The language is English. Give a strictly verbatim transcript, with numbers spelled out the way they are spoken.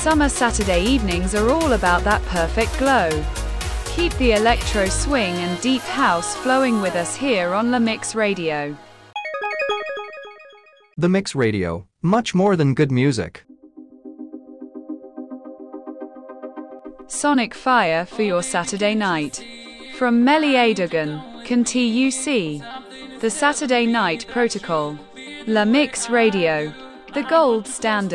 Summer Saturday evenings are all about that perfect glow. Keep the electro swing and deep house flowing with us here on La Mix Radio. The Mix Radio, much more than good music. Sonic fire for your Saturday night. From Melly Adogan, Can T U C. The Saturday Night Protocol. La Mix Radio. The gold standard.